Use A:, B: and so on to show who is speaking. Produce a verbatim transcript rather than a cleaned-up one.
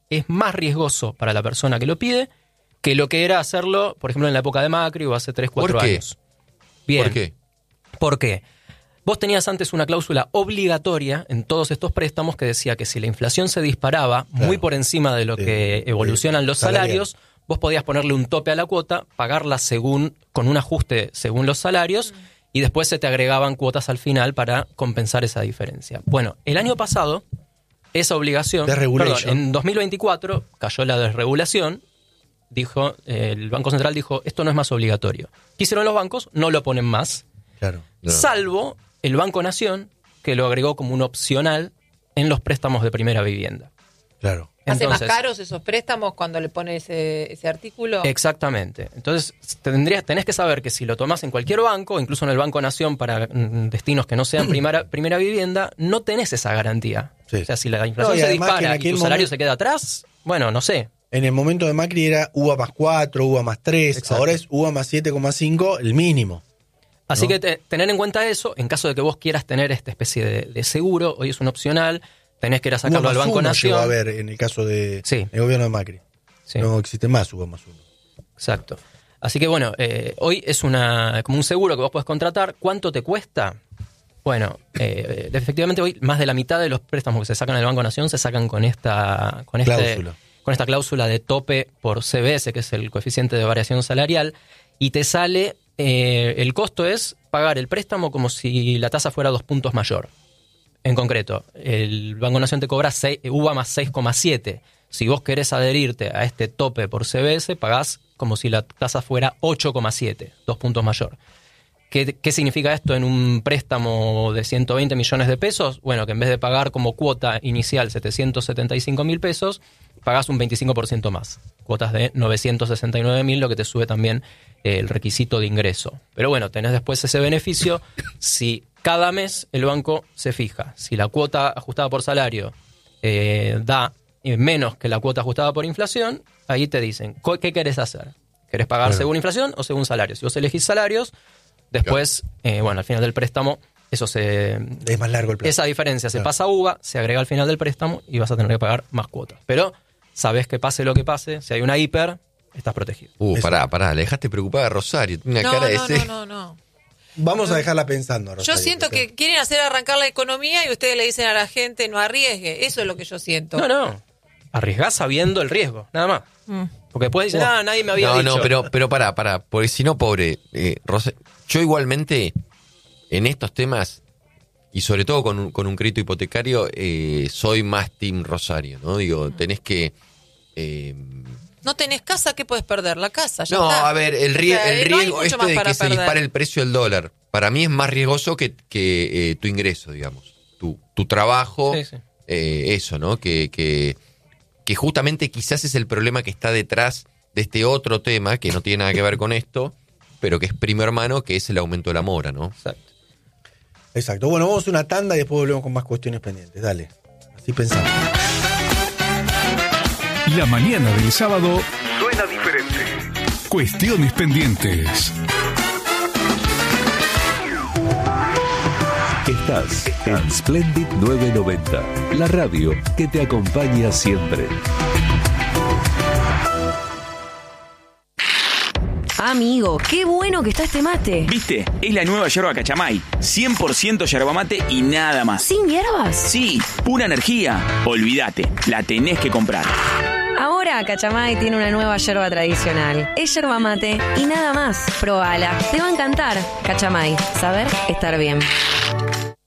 A: es más riesgoso para la persona que lo pide que lo que era hacerlo, por ejemplo, en la época de Macri o hace tres, cuatro años. Bien.
B: ¿Por qué?
A: ¿Por qué? Vos tenías antes una cláusula obligatoria en todos estos préstamos que decía que si la inflación se disparaba claro. muy por encima de lo sí, que evolucionan sí, los salarios, salarial. Vos podías ponerle un tope a la cuota, pagarla según con un ajuste según los salarios mm. y después se te agregaban cuotas al final para compensar esa diferencia. Bueno, el año pasado, esa obligación, perdón, en dos mil veinticuatro cayó la desregulación, dijo eh, el Banco Central dijo, esto no es más obligatorio. ¿Qué hicieron los bancos? No lo ponen más,
C: claro, no.
A: salvo el Banco Nación, que lo agregó como un opcional en los préstamos de primera vivienda.
C: Claro.
D: ¿Hace Entonces, más caros esos préstamos cuando le pone ese, ese artículo?
A: Exactamente. Entonces, tendrías, tenés que saber que si lo tomás en cualquier banco, incluso en el Banco Nación para mm, destinos que no sean primera, primera vivienda, no tenés esa garantía. Sí. O sea, si la inflación no, se dispara y tu momento, salario se queda atrás, bueno, no sé.
C: En el momento de Macri era U A más cuatro, U A más tres, exacto. Ahora es U A más siete coma cinco, el mínimo.
A: Así ¿no? que te, tener en cuenta eso, en caso de que vos quieras tener esta especie de, de seguro, hoy es un opcional, tenés que ir a sacarlo al Banco Nación.
C: Llegó a ver en el caso del
A: sí.
C: de gobierno de Macri. Sí. No existe más U A más uno.
A: Exacto. Así que bueno, eh, hoy es una como un seguro que vos podés contratar. ¿Cuánto te cuesta? Bueno, eh, efectivamente hoy más de la mitad de los préstamos que se sacan en el Banco Nación se sacan con esta con este, cláusula. con esta cláusula de tope por C B S, que es el coeficiente de variación salarial, y te sale... Eh, el costo es pagar el préstamo como si la tasa fuera dos puntos mayor. En concreto, el Banco Nación te cobra seis, U A más seis coma siete. Si vos querés adherirte a este tope por C B S, pagás como si la tasa fuera ocho coma siete, dos puntos mayor. ¿Qué, ¿Qué significa esto en un préstamo de ciento veinte millones de pesos? Bueno, que en vez de pagar como cuota inicial setecientos setenta y cinco mil pesos, pagás un veinticinco por ciento más. Cuotas de novecientos sesenta y nueve mil, lo que te sube también eh, el requisito de ingreso. Pero bueno, tenés después ese beneficio si cada mes el banco se fija. Si la cuota ajustada por salario eh, da menos que la cuota ajustada por inflación, ahí te dicen, ¿qué querés hacer? ¿Querés pagar bueno. según inflación o según salario? Si vos elegís salarios, después, eh, bueno, al final del préstamo, eso se
C: es más largo el plazo.
A: Esa diferencia
C: claro.
A: se pasa a U V A, se agrega al final del préstamo y vas a tener que pagar más cuotas. Pero sabés que pase lo que pase, si hay una hiper, estás protegido.
B: Uh, eso. pará, pará, le dejaste preocupada a Rosario. Tiene una
D: no,
B: cara
D: no,
B: de ese.
D: no, no, no.
C: Vamos a dejarla pensando, Rosario.
D: Yo siento que quieren hacer arrancar la economía y ustedes le dicen a la gente no arriesgue. Eso es lo que yo siento.
A: No, no. Arriesgás sabiendo el riesgo, nada más. Mm. Porque después dicen, ah, nadie me había
B: no,
A: dicho.
B: No, no, pero, pero pará, pará. Porque si no, pobre, eh, Rosa, yo igualmente, en estos temas, y sobre todo con un, con un crédito hipotecario, eh, soy más team Rosario, ¿no? Digo, tenés que... Eh,
D: no tenés casa, ¿qué puedes perder? La casa, ya
B: no,
D: está.
B: a ver, el, rie-
D: o sea,
B: el riesgo
D: no
B: este de que se
D: perder.
B: dispare el precio del dólar, para mí es más riesgoso que, que eh, tu ingreso, digamos. Tu, tu trabajo,
A: sí, sí.
B: Eh, eso, ¿no? Que, que, que justamente quizás es el problema que está detrás de este otro tema, que no tiene nada que ver con esto, pero que es primo hermano, que es el aumento de la mora, ¿no?
A: Exacto.
C: Exacto. Bueno, vamos a una tanda y después volvemos con más cuestiones pendientes. Dale, así pensamos.
E: La mañana del sábado suena diferente. Cuestiones pendientes.
F: Estás en Splendid novecientos noventa, la radio que te acompaña siempre.
G: Amigo, qué bueno que está este mate.
H: ¿Viste? Es la nueva yerba Cachamay. cien por ciento yerba mate y nada más.
G: ¿Sin hierbas?
H: Sí, pura energía. Olvídate, la tenés que comprar.
G: Ahora Cachamay tiene una nueva yerba tradicional. Es yerba mate y nada más. Probala, te va a encantar. Cachamay, saber estar bien.